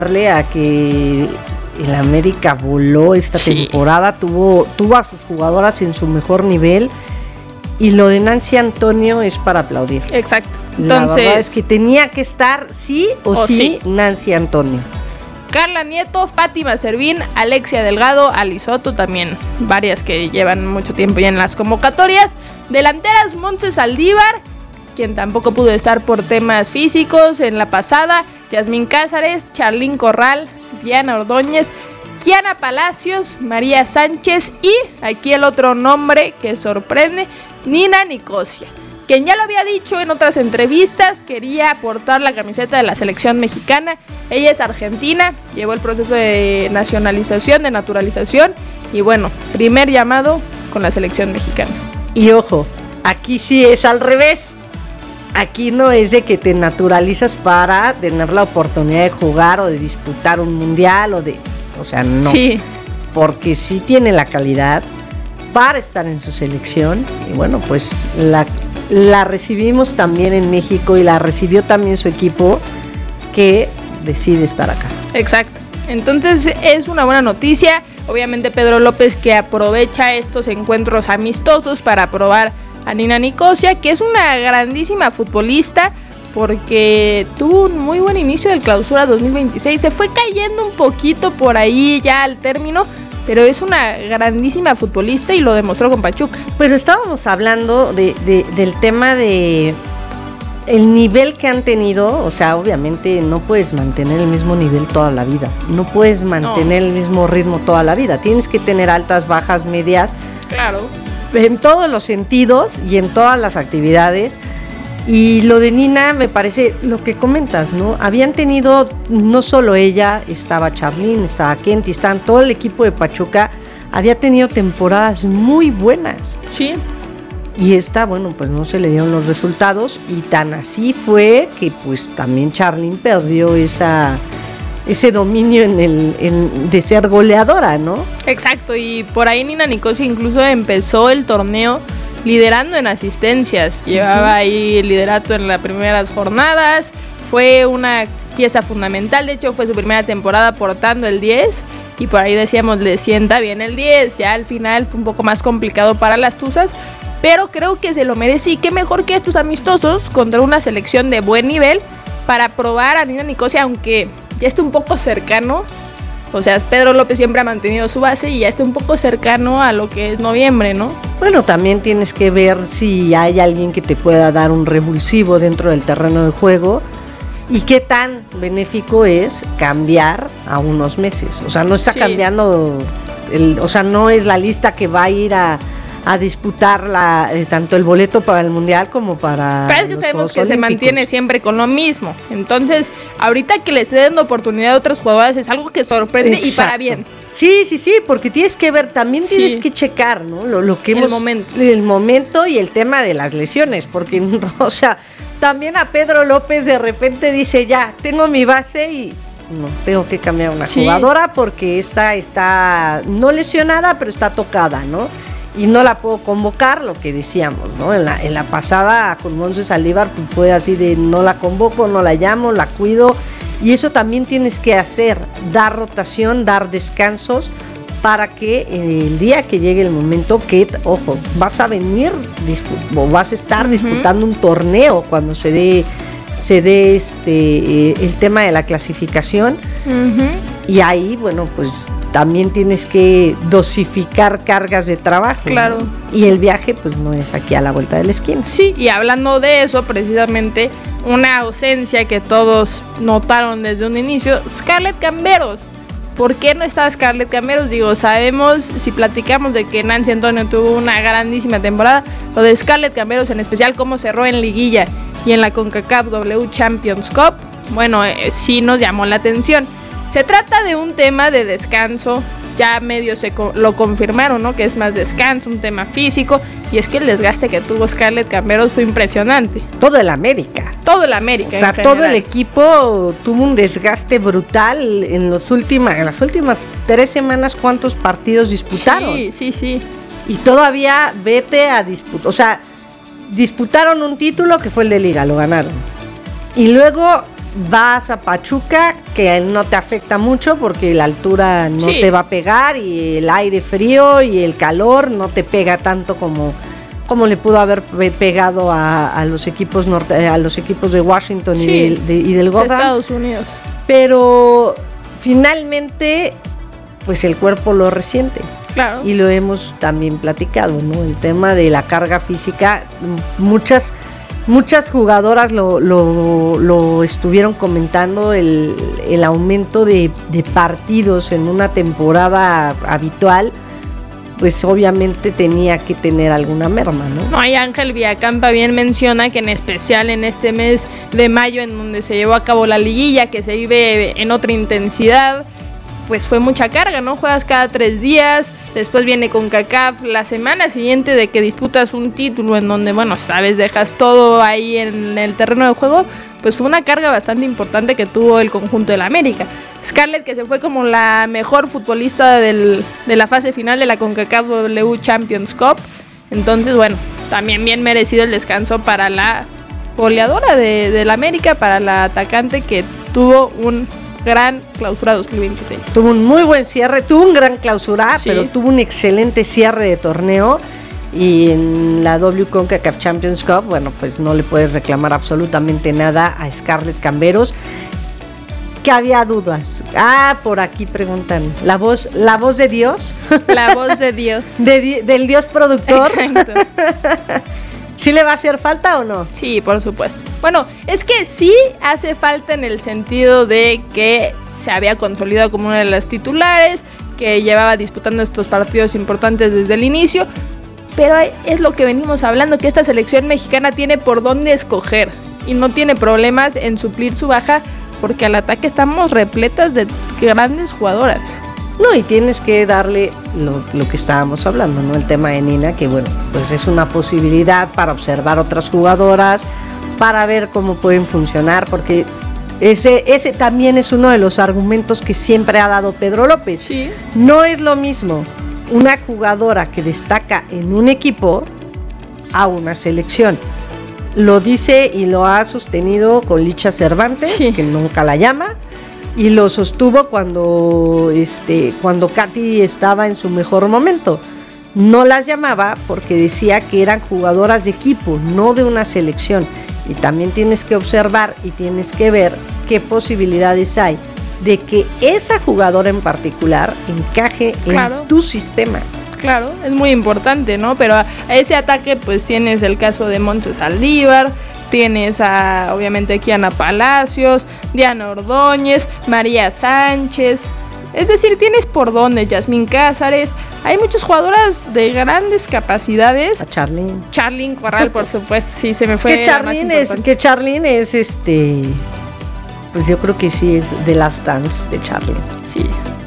a que el América voló esta temporada, tuvo a sus jugadoras en su mejor nivel, y lo de Nancy Antonio es para aplaudir. Exacto. Entonces, la verdad es que tenía que estar sí o sí Nancy Antonio. Carla Nieto, Fátima Servín, Alexia Delgado, Ali Soto, también varias que llevan mucho tiempo ya en las convocatorias. Delanteras, Montse Saldívar, quien tampoco pudo estar por temas físicos en la pasada, Yasmín Cázares, Charlín Corral, Diana Ordóñez, Kiana Palacios, María Sánchez y aquí el otro nombre que sorprende, Nina Nicosia, quien ya lo había dicho en otras entrevistas, quería portar la camiseta de la selección mexicana. Ella es argentina, llevó el proceso de nacionalización, de naturalización, y bueno, primer llamado con la selección mexicana. Y ojo, aquí sí es al revés. Aquí no es de que te naturalizas para tener la oportunidad de jugar o de disputar un mundial o sea, no. Sí. Porque sí tiene la calidad para estar en su selección, y bueno, pues la recibimos también en México y la recibió también su equipo, que decide estar acá. Exacto. Entonces es una buena noticia. Obviamente Pedro López, que aprovecha estos encuentros amistosos para probar a Nina Nicosia, que es una grandísima futbolista, porque tuvo un muy buen inicio del Clausura 2026. Se fue cayendo un poquito por ahí ya al término, pero es una grandísima futbolista y lo demostró con Pachuca. Pero estábamos hablando del tema de el nivel que han tenido. O sea, obviamente no puedes mantener el mismo nivel toda la vida, no puedes mantener el mismo ritmo toda la vida, tienes que tener altas, bajas, medias. Claro. En todos los sentidos y en todas las actividades. Y lo de Nina me parece lo que comentas, ¿no? Habían tenido, no solo ella, estaba Charlín, estaba Kenty, estaban todo el equipo de Pachuca, había tenido temporadas muy buenas. Sí. Y esta, bueno, pues no se le dieron los resultados, y tan así fue que pues también Charlín perdió ese dominio de ser goleadora, ¿no? Exacto, y por ahí Nina Nicosia incluso empezó el torneo liderando en asistencias, llevaba ahí el liderato en las primeras jornadas, fue una pieza fundamental, de hecho fue su primera temporada portando el 10, y por ahí decíamos, le sienta bien el 10, ya al final fue un poco más complicado para las Tuzas, pero creo que se lo merece, y qué mejor que estos amistosos contra una selección de buen nivel para probar a Nina Nicosia, aunque ya esté un poco cercano. O sea, Pedro López siempre ha mantenido su base y ya está un poco cercano a lo que es noviembre, ¿no? Bueno, también tienes que ver si hay alguien que te pueda dar un revulsivo dentro del terreno de juego, y qué tan benéfico es cambiar a unos meses. O sea, no está cambiando, o sea, no es la lista que va a ir a disputar tanto el boleto para el Mundial como para pero es que sabemos que Olímpicos. Se mantiene siempre con lo mismo. Entonces, ahorita que le esté dando oportunidad a otras jugadoras es algo que sorprende. Exacto. Y para bien. Sí, porque tienes que ver, también tienes que checar, ¿no? Lo que el momento y el tema de las lesiones, porque, o sea, también a Pedro López de repente dice, ya, tengo mi base y no, tengo que cambiar una jugadora porque esta está no lesionada, pero está tocada, ¿no? Y no la puedo convocar, lo que decíamos, ¿no? En la pasada con Montse Saldívar pues fue así de no la convoco, no la llamo, la cuido, y eso también tienes que hacer, dar rotación, dar descansos, para que el día que llegue el momento que, ojo, vas a venir o vas a estar disputando un torneo cuando se dé el tema de la clasificación, y ahí, bueno, pues también tienes que dosificar cargas de trabajo. Claro. ¿No? Y el viaje, pues no es aquí a la vuelta de la esquina. Sí, y hablando de eso, precisamente, una ausencia que todos notaron desde un inicio, Scarlett Camberos. ¿Por qué no está Scarlett Camberos? Digo, sabemos, si platicamos de que Nancy Antonio tuvo una grandísima temporada, lo de Scarlett Camberos en especial, cómo cerró en liguilla y en la CONCACAF W Champions Cup, bueno, sí nos llamó la atención. Se trata de un tema de descanso, ya medio lo confirmaron, ¿no? Que es más descanso, un tema físico, y es que el desgaste que tuvo Scarlett Camberos fue impresionante. Todo el América. O sea, todo el equipo tuvo un desgaste brutal en las últimas 3 semanas. ¿Cuántos partidos disputaron? Sí. Y todavía vete a disputar, o sea, disputaron un título que fue el de Liga, lo ganaron. Y luego vas a Pachuca, que no te afecta mucho porque la altura no te va a pegar y el aire frío y el calor no te pega tanto como le pudo haber pegado a los equipos a los equipos de Washington y del Gotham. De Estados Unidos. Pero finalmente, pues el cuerpo lo resiente. Claro. Y lo hemos también platicado, ¿no? El tema de la carga física, muchas jugadoras lo estuvieron comentando, el aumento de partidos en una temporada habitual, pues obviamente tenía que tener alguna merma, ¿no? No, y Ángel Villacampa bien menciona que en especial en este mes de mayo, en donde se llevó a cabo la liguilla, que se vive en otra intensidad, pues fue mucha carga, ¿no? Juegas cada 3 días, después viene CONCACAF la semana siguiente de que disputas un título en donde, bueno, sabes, dejas todo ahí en el terreno de juego, pues fue una carga bastante importante que tuvo el conjunto del América. Scarlett, que se fue como la mejor futbolista de la fase final de la CONCACAF W Champions Cup, entonces, bueno, también bien merecido el descanso para la goleadora del América, para la atacante que tuvo un gran clausura 2026. Tuvo un muy buen cierre, tuvo un gran clausura, pero tuvo un excelente cierre de torneo. Y en la CONCACAF Champions Cup, bueno, pues no le puedes reclamar absolutamente nada a Scarlett Camberos. Que había dudas. Por aquí preguntan, ¿la voz de Dios? La voz de Dios. Del Dios productor. Exacto. ¿Sí le va a hacer falta o no? Sí, por supuesto. Bueno, es que sí hace falta en el sentido de que se había consolidado como una de las titulares, que llevaba disputando estos partidos importantes desde el inicio, pero es lo que venimos hablando, que esta selección mexicana tiene por dónde escoger y no tiene problemas en suplir su baja, porque al ataque estamos repletas de grandes jugadoras. No, y tienes que darle lo que estábamos hablando, ¿no? El tema de Nina, que bueno, pues es una posibilidad para observar otras jugadoras, para ver cómo pueden funcionar, porque ese también es uno de los argumentos que siempre ha dado Pedro López. Sí. No es lo mismo una jugadora que destaca en un equipo a una selección. Lo dice y lo ha sostenido con Licha Cervantes, que nunca la llama, y lo sostuvo cuando Katy estaba en su mejor momento. No las llamaba porque decía que eran jugadoras de equipo, no de una selección. Y también tienes que observar y tienes que ver qué posibilidades hay de que esa jugadora en particular encaje en tu sistema. Claro, es muy importante, ¿no? Pero a ese ataque pues tienes el caso de Montse Saldívar, tienes obviamente aquí Ana Palacios, Diana Ordóñez, María Sánchez, es decir, tienes por dónde, Yasmín Cázares, hay muchas jugadoras de grandes capacidades. A Charlyn Corral, por supuesto, sí, se me fue. Que Charlyn es pues yo creo que sí es de Last Dance de Charlyn. Sí.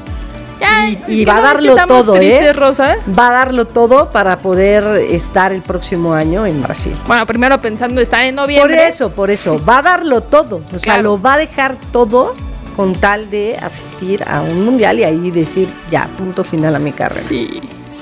Y va a darlo todo, tristes, Rosa. Va a darlo todo para poder estar el próximo año en Brasil. Bueno, primero pensando estar en noviembre. Por eso, va a darlo todo. O sea, lo va a dejar todo con tal de asistir a un mundial y ahí decir, ya, punto final a mi carrera. Sí.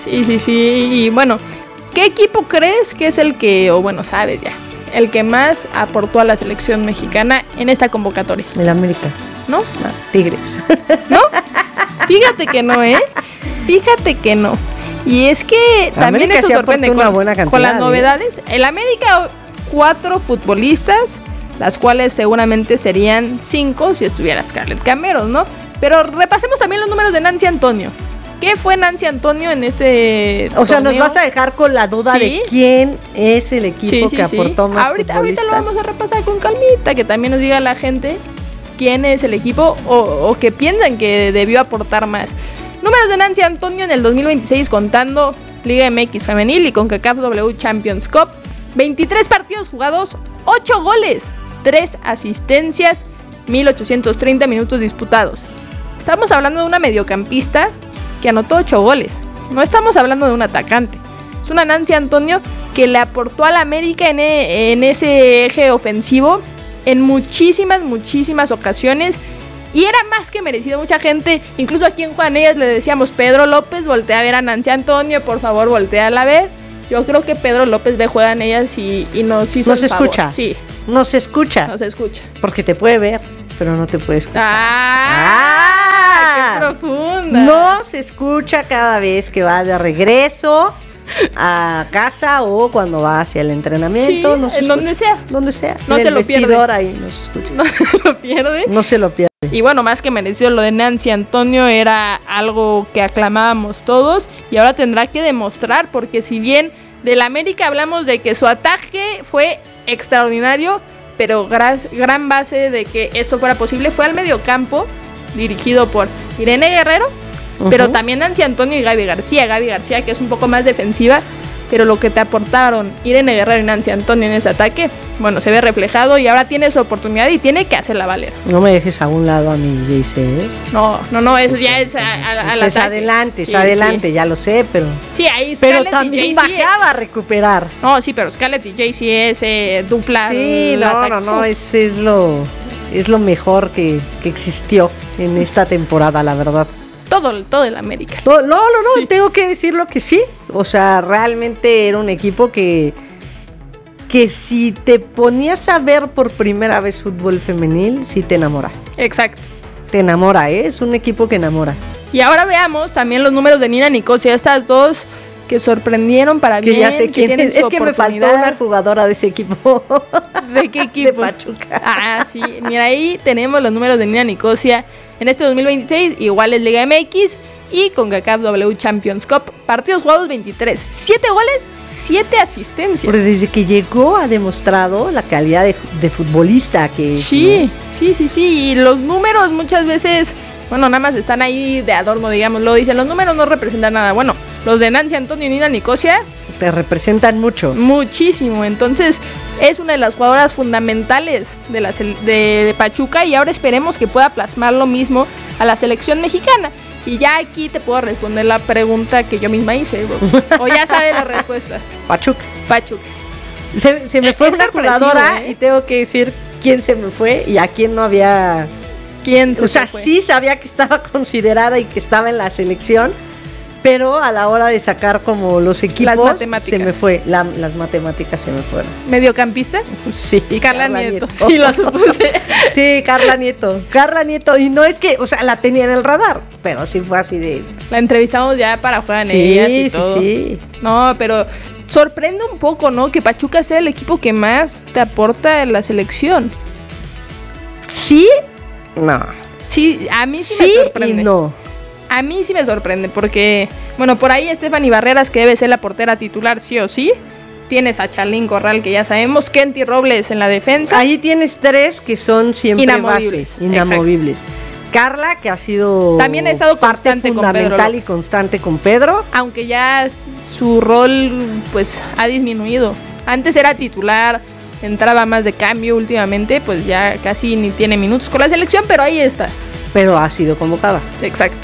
Y bueno, ¿qué equipo crees que es el que, o bueno, sabes ya, el que más aportó a la selección mexicana en esta convocatoria? El América. ¿No? Tigres. ¿No? Fíjate que no, Fíjate que no. Y es que también América eso sorprende con las novedades. El América, 4 futbolistas, las cuales seguramente serían 5 si estuviera Scarlett Camberos, ¿no? Pero repasemos también los números de Nancy Antonio. ¿Qué fue Nancy Antonio en este torneo? sea, nos vas a dejar con la duda de quién es el equipo que aportó más futbolistas. Ahorita lo vamos a repasar con calmita, que también nos diga la gente quién es el equipo o que piensan que debió aportar más. Números de Nancy Antonio en el 2026 contando Liga MX Femenil y CONCACAF W Champions Cup. 23 partidos jugados, 8 goles, 3 asistencias, 1830 minutos disputados. Estamos hablando de una mediocampista que anotó 8 goles. No estamos hablando de un atacante. Es una Nancy Antonio que le aportó a la América en ese eje ofensivo en muchísimas ocasiones, y era más que merecido. Mucha gente, incluso aquí en Juanellas le decíamos, Pedro López, voltea a ver a Nancy Antonio, por favor, voltea a ver. Yo creo que Pedro López ve Juega en ellas y nos hizo nos escucha. Sí. No se escucha. No se escucha. Porque te puede ver, pero no te puede escuchar. ¡Qué profunda! No se escucha cada vez que va de regreso a casa o cuando va hacia el entrenamiento. Sí, no se en escucha. donde sea. Donde sea. No en se el lo vestidor pierde. ahí no se escucha. No se lo pierde. No se lo pierde. Y bueno, más que mereció lo de Nancy Antonio, era algo que aclamábamos todos y ahora tendrá que demostrar, porque si bien del América hablamos de que su ataque fue extraordinario, pero gran base de que esto fuera posible fue al mediocampo, dirigido por Irene Guerrero, pero también Nancy Antonio y Gaby García, que es un poco más defensiva, pero lo que te aportaron Irene Guerrero y Nancy Antonio en ese ataque, bueno, se ve reflejado y ahora tiene su oportunidad y tiene que hacerla valer. No me dejes a un lado a mi JC, ¿eh? No, eso ya es al es adelante, sí. ya lo sé, pero... Sí, ahí pero Scarlett también y Jaycee, bajaba a recuperar. No, sí, pero Scarlett y Jaycee es dupla. Sí, no, es lo mejor que existió en esta temporada, la verdad. Todo el América. No, sí. Tengo que decirlo que sí. O sea, realmente era un equipo que si te ponías a ver por primera vez fútbol femenil, sí te enamora. Exacto. Te enamora, ¿eh? Es un equipo que enamora. Y ahora veamos también los números de Nina Nicosia, estas dos que sorprendieron para bien. Que ya sé quién es. Es que me faltó una jugadora de ese equipo. ¿De qué equipo? De Pachuca. Sí. Mira, ahí tenemos los números de Nina Nicosia en este 2026, igual es Liga MX y CONCACAF W Champions Cup. Partidos jugados 23, 7 goles, 7 asistencias. Pero desde que llegó ha demostrado la calidad de futbolista que es. Sí, ¿no? Sí. Y los números muchas veces, bueno, nada más están ahí de adorno, digamos. Lo dicen, los números no representan nada. Bueno, los de Nancy Antonio y Nina Nicosia te representan mucho. Muchísimo. Entonces, es una de las jugadoras fundamentales de Pachuca y ahora esperemos que pueda plasmar lo mismo a la selección mexicana. Y ya aquí te puedo responder la pregunta que yo misma hice, o ya sabes la respuesta. Pachuca. Se me fue una jugadora y tengo que decir quién se me fue y a quién no había... ¿Quién se O sea, fue? sí sabía que estaba considerada y que estaba en la selección, pero a la hora de sacar como los equipos, las matemáticas. Se me fue, las matemáticas se me fueron. ¿Mediocampista? Sí, Carla Nieto. Sí, lo supuse. Sí, Carla Nieto. Y no es que, o sea, la tenía en el radar, pero sí fue así de... La entrevistamos ya para jugar en ellas y todo. Sí. No, pero sorprende un poco, ¿no? Que Pachuca sea el equipo que más te aporta en la selección. ¿Sí? No. Sí, a mí sí me sorprende. Y no. A mí sí me sorprende porque, bueno, por ahí Stephanie Barreras, que debe ser la portera titular sí o sí. Tienes a Charlín Corral, que ya sabemos. Kenty Robles en la defensa. Ahí tienes 3 que son siempre inamovibles. Carla, que ha sido también ha estado parte fundamental y constante con Pedro. Aunque ya su rol pues ha disminuido. Antes era titular, entraba más de cambio. Últimamente pues ya casi ni tiene minutos con la selección, pero ahí está. Pero ha sido convocada. Exacto.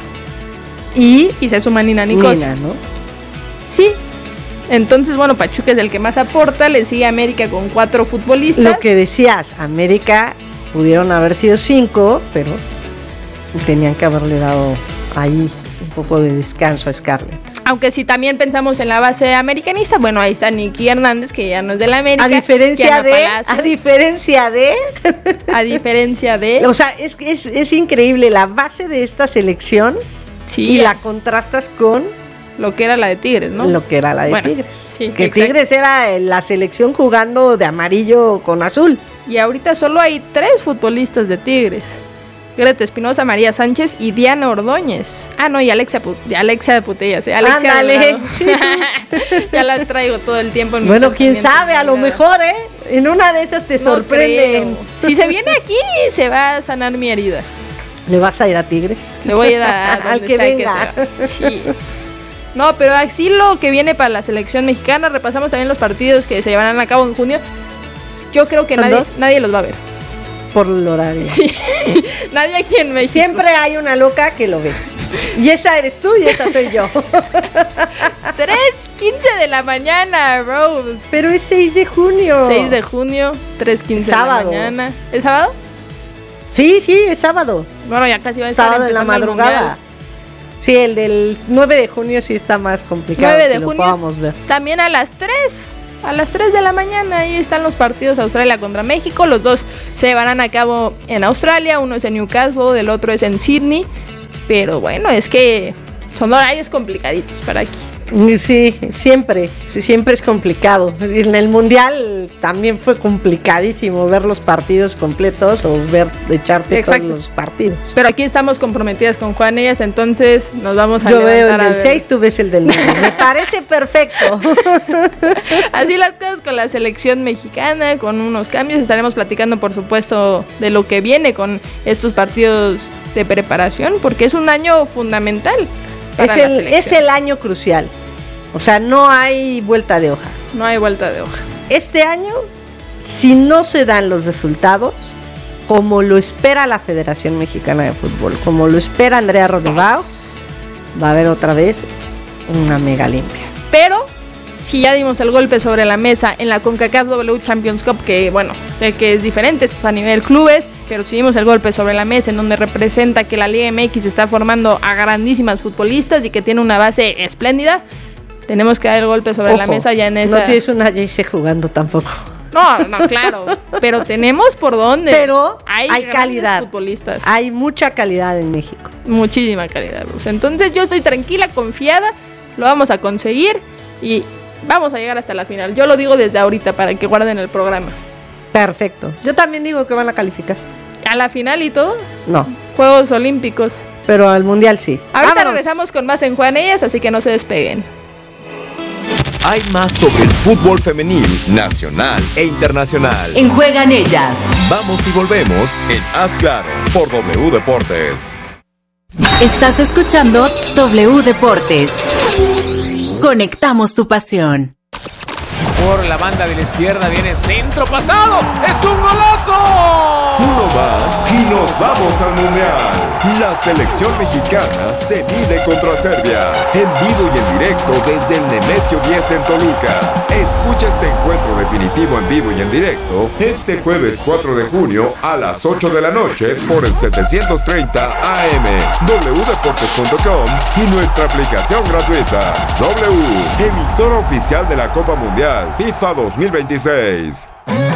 Y se suma Nina Nicosia, ¿no? Sí. Entonces, bueno, Pachuca es el que más aporta. Le sigue América con 4 futbolistas. Lo que decías, América pudieron haber sido 5, pero tenían que haberle dado ahí un poco de descanso a Scarlett. Aunque si también pensamos en la base americanista, bueno, ahí está Nicky Hernández, que ya no es de la América. A diferencia de... O sea, es increíble la base de esta selección. Sí. Y la contrastas con... lo que era la de Tigres, ¿no? Lo que era la de Tigres. Sí, que exacto. Tigres era la selección jugando de amarillo con azul. Y ahorita solo hay 3 futbolistas de Tigres. Greta Espinosa, María Sánchez y Diana Ordóñez. Ah, no, y Alexia de Putellas. Alexia Ándale. Ya la traigo todo el tiempo. Bueno, quién sabe, a lo mejor, en una de esas te sorprende. Si se viene aquí, se va a sanar mi herida. ¿Le vas a ir a Tigres? Le voy a ir a al que venga. Sí. No, pero así lo que viene para la selección mexicana. Repasamos también los partidos que se llevarán a cabo en junio. Yo creo que nadie los va a ver. Por el horario. Sí. Nadie aquí en México. Siempre hay una loca que lo ve. Y esa eres tú y esa soy yo. 3:15 de la mañana, Rose. Pero es 6 de junio. 6 de junio, 3:15 de la mañana. ¿Es sábado? Sí, es sábado. Bueno, ya casi va a estar sábado en la madrugada. Sí, el del 9 de junio sí está más complicado. 9 de que junio. Lo podamos ver. También a las 3 a las 3 de la mañana. Ahí están los partidos Australia contra México. Los dos se llevarán a cabo en Australia. Uno es en Newcastle, el otro es en Sydney. Pero bueno, es que son horarios complicaditos para aquí. Sí, siempre es complicado. En el Mundial también fue complicadísimo ver los partidos completos o echarte todos los partidos. Pero aquí estamos comprometidas con Juan Ellas, entonces nos vamos a Yo veo el del 6, tú ves el del 9. Me parece perfecto. Así las cosas con la selección mexicana, con unos cambios. Estaremos platicando, por supuesto, de lo que viene con estos partidos de preparación, porque es un año fundamental. Es el año crucial. O sea, no hay vuelta de hoja. No hay vuelta de hoja. Este año, si no se dan los resultados, como lo espera la Federación Mexicana de Fútbol, como lo espera Andrea Rodobao, va a haber otra vez una mega limpia. Pero si ya dimos el golpe sobre la mesa en la CONCACAF W Champions Cup, que bueno, sé que es diferente, esto es a nivel clubes, pero si dimos el golpe sobre la mesa en donde representa que la Liga MX está formando a grandísimas futbolistas y que tiene una base espléndida, tenemos que dar el golpe sobre la mesa ya en esa... No tienes una Jayce jugando tampoco. No, claro, pero tenemos por dónde. Pero hay calidad. Futbolistas. Hay mucha calidad en México. Muchísima calidad, Bruce. Entonces yo estoy tranquila, confiada, lo vamos a conseguir y vamos a llegar hasta la final. Yo lo digo desde ahorita para que guarden el programa. Perfecto. Yo también digo que van a calificar. ¿A la final y todo? No. Juegos Olímpicos. Pero al Mundial sí. Ahorita regresamos con más en Juan Ellas, así que no se despeguen. Hay más sobre el fútbol femenil, nacional e internacional. En Juegan Ellas. Vamos y volvemos en Haz Claro por W Deportes. Estás escuchando W Deportes. Conectamos tu pasión. Por la banda de la izquierda viene centro pasado. ¡Es un golazo! Uno más y nos vamos al Mundial. La selección mexicana se mide contra Serbia. En vivo y en directo desde el Nemesio 10 en Toluca. Escucha este encuentro definitivo en vivo y en directo este jueves 4 de junio a las 8 de la noche por el 730 AM, wdeportes.com y nuestra aplicación gratuita. W, emisora oficial de la Copa Mundial FIFA 2026.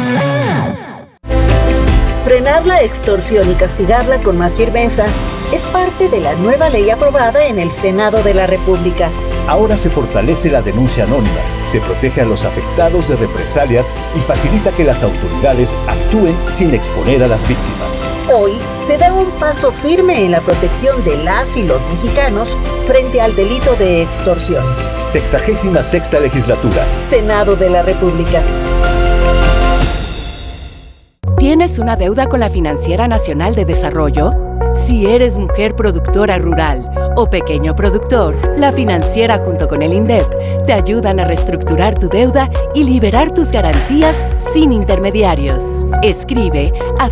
Frenar la extorsión y castigarla con más firmeza es parte de la nueva ley aprobada en el Senado de la República. Ahora se fortalece la denuncia anónima, se protege a los afectados de represalias y facilita que las autoridades actúen sin exponer a las víctimas. Hoy se da un paso firme en la protección de las y los mexicanos frente al delito de extorsión. 66ª legislatura. Senado de la República. ¿Tienes una deuda con la Financiera Nacional de Desarrollo? Si eres mujer productora rural o pequeño productor, la Financiera junto con el INDEP te ayudan a reestructurar tu deuda y liberar tus garantías sin intermediarios. Escribe a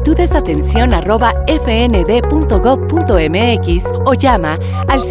solicitudesatención@fnd.gov.mx o llama al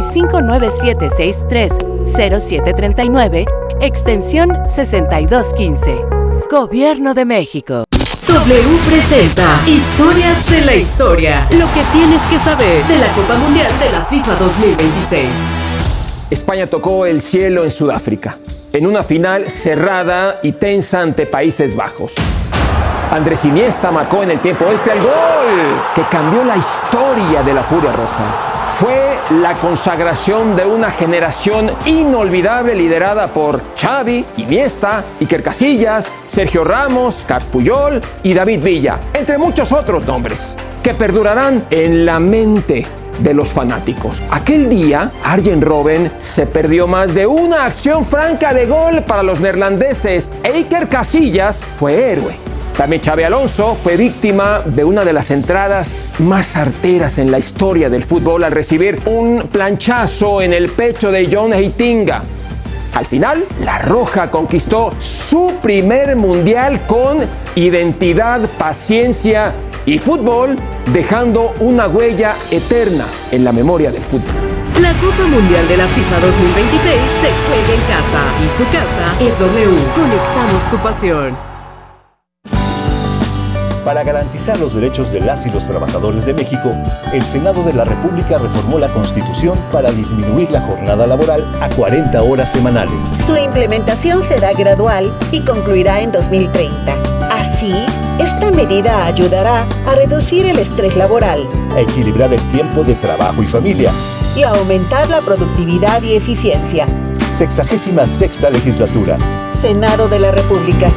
5597630739, extensión 6215. Gobierno de México. W presenta Historias de la Historia. Lo que tienes que saber de la Copa Mundial de la FIFA 2026. España tocó el cielo en Sudáfrica, en una final cerrada y tensa ante Países Bajos. Andrés Iniesta marcó en el tiempo extra el gol que cambió la historia de la Furia Roja. Fue la consagración de una generación inolvidable liderada por Xavi, Iniesta, Iker Casillas, Sergio Ramos, Carles Puyol y David Villa, entre muchos otros nombres, que perdurarán en la mente de los fanáticos. Aquel día, Arjen Robben se perdió más de una acción franca de gol para los neerlandeses e Iker Casillas fue héroe. También Xabi Alonso fue víctima de una de las entradas más certeras en la historia del fútbol al recibir un planchazo en el pecho de John Heitinga. Al final, la Roja conquistó su primer mundial con identidad, paciencia y fútbol, dejando una huella eterna en la memoria del fútbol. La Copa Mundial de la FIFA 2026 se juega en casa y su casa es W. Conectamos tu pasión. Para garantizar los derechos de las y los trabajadores de México, el Senado de la República reformó la Constitución para disminuir la jornada laboral a 40 horas semanales. Su implementación será gradual y concluirá en 2030. Así, esta medida ayudará a reducir el estrés laboral, a equilibrar el tiempo de trabajo y familia y a aumentar la productividad y eficiencia. 66ª legislatura. Senado de la República.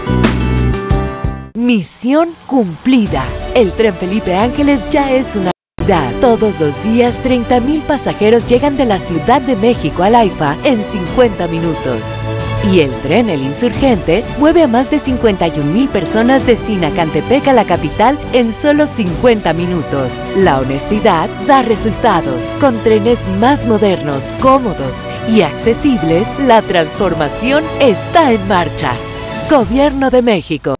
Misión cumplida. El tren Felipe Ángeles ya es una realidad. Todos los días 30,000 pasajeros llegan de la Ciudad de México al AIFA en 50 minutos. Y el tren El Insurgente mueve a más de 51,000 personas de Sinacantepec a la capital en solo 50 minutos. La honestidad da resultados. Con trenes más modernos, cómodos y accesibles, la transformación está en marcha. Gobierno de México.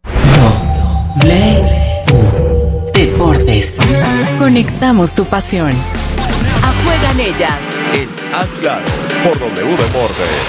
Deportes. Conectamos tu pasión. A Juegan Ellas. En Haz Claro, por W Deportes.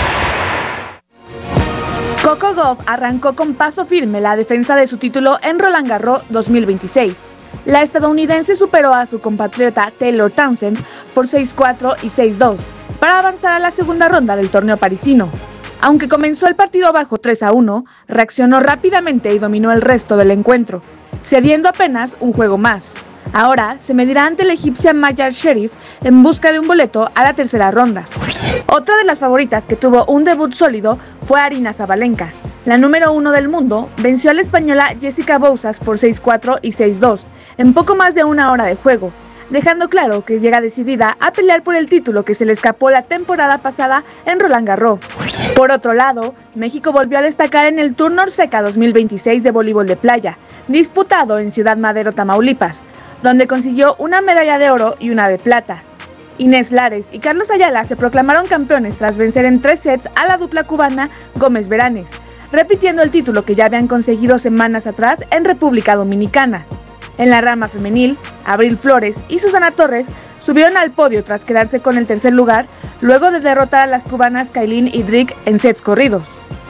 Coco Gauff arrancó con paso firme la defensa de su título en Roland Garros 2026. La estadounidense superó a su compatriota Taylor Townsend por 6-4 y 6-2 para avanzar a la segunda ronda del torneo parisino. Aunque comenzó el partido abajo 3-1, reaccionó rápidamente y dominó el resto del encuentro, cediendo apenas un juego más. Ahora se medirá ante la egipcia Mayar Sherif en busca de un boleto a la tercera ronda. Otra de las favoritas que tuvo un debut sólido fue Aryna Sabalenka. La número 1 del mundo venció a la española Jessica Bouzas por 6-4 y 6-2 en poco más de una hora de juego, dejando claro que llega decidida a pelear por el título que se le escapó la temporada pasada en Roland Garros. Por otro lado, México volvió a destacar en el Tour Norseca 2026 de voleibol de playa, disputado en Ciudad Madero, Tamaulipas, donde consiguió una medalla de oro y una de plata. Inés Lares y Carlos Ayala se proclamaron campeones tras vencer en 3 sets a la dupla cubana Gómez Veranes, repitiendo el título que ya habían conseguido semanas atrás en República Dominicana. En la rama femenil, Abril Flores y Susana Torres subieron al podio tras quedarse con el tercer lugar, luego de derrotar a las cubanas Kailin y Drick en sets corridos.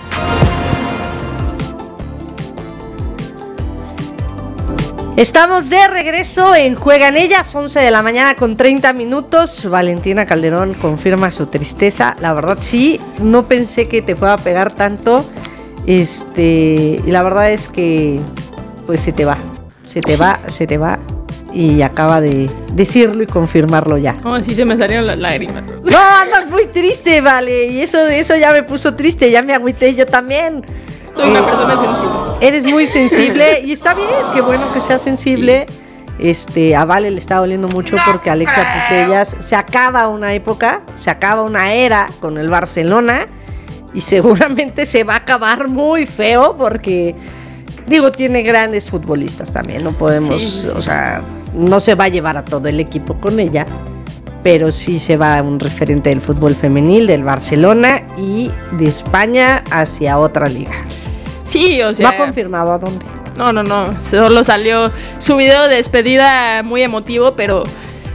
Estamos de regreso en Juegan Ellas, 11 de la mañana con 30 minutos. Valentina Calderón confirma su tristeza. La verdad sí, no pensé que te fuera a pegar tanto. Y la verdad es que pues se te va. Y acaba de decirlo y confirmarlo ya. Oh, sí se me salieron las lágrimas. No, andas muy triste, Vale. Y eso ya me puso triste, ya me agüité yo también. Soy una persona sensible. Eres muy sensible y está bien, qué bueno que seas sensible. Sí. A Vale le está doliendo mucho porque Alexia Putellas se acaba una época, se acaba una era con el Barcelona y seguramente se va a acabar muy feo porque, tiene grandes futbolistas también, no podemos, no se va a llevar a todo el equipo con ella, pero sí se va un referente del fútbol femenil, del Barcelona y de España hacia otra liga. Sí, No ha confirmado a dónde. No. Solo salió su video de despedida muy emotivo, pero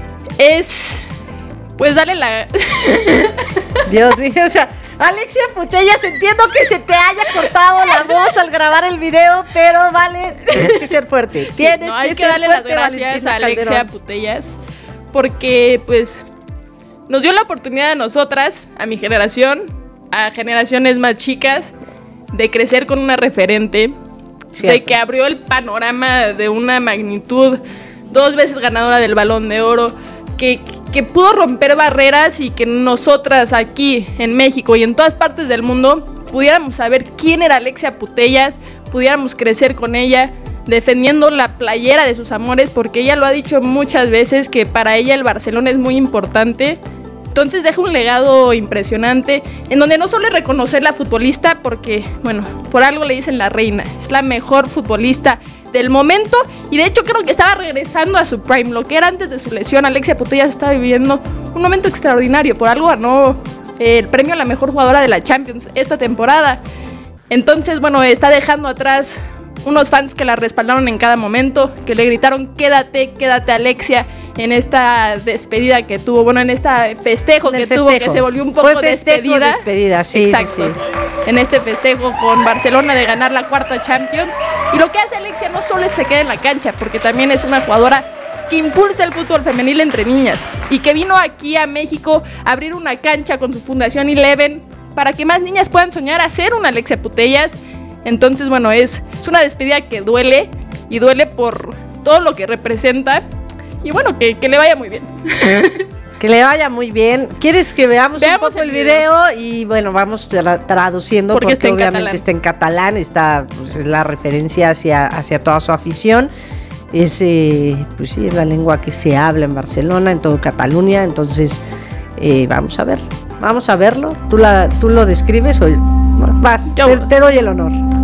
pues dale la... Dios mío, Alexia Putellas, entiendo que se te haya cortado la voz al grabar el video, pero Vale, tienes que ser fuerte. Hay que darle las gracias a Alexia Putellas, porque pues nos dio la oportunidad a nosotras, a mi generación, a generaciones más chicas, de crecer con una referente, de que abrió el panorama de una magnitud, 2 veces ganadora del Balón de Oro, que pudo romper barreras y que nosotras aquí en México y en todas partes del mundo pudiéramos saber quién era Alexia Putellas, pudiéramos crecer con ella, defendiendo la playera de sus amores, porque ella lo ha dicho muchas veces que para ella el Barcelona es muy importante. Entonces deja un legado impresionante, en donde no solo es reconocer la futbolista, porque, por algo le dicen la reina, es la mejor futbolista del momento, y de hecho creo que estaba regresando a su prime, lo que era antes de su lesión. Alexia Putellas está viviendo un momento extraordinario, por algo ganó el premio a la mejor jugadora de la Champions esta temporada. Entonces, está dejando atrás unos fans que la respaldaron en cada momento, que le gritaron quédate Alexia, en esta despedida que tuvo, en este festejo que tuvo, que se volvió un poco despedida. Sí. Exacto. Sí. en este festejo con Barcelona de ganar la 4ª Champions. Y lo que hace Alexia no solo se queda en la cancha, porque también es una jugadora que impulsa el fútbol femenil entre niñas y que vino aquí a México a abrir una cancha con su Fundación Eleven para que más niñas puedan soñar a ser una Alexia Putellas. Entonces, bueno, es una despedida que duele, y duele por todo lo que representa, y bueno, que le vaya muy bien. Que le vaya muy bien. ¿Quieres que veamos un poco el video? Y bueno, vamos traduciendo porque obviamente está en catalán, pues, es la referencia hacia toda su afición. Es pues sí, es la lengua que se habla en Barcelona, en todo Cataluña. Entonces vamos a verlo. ¿Tú lo describes o vas? Te doy el honor.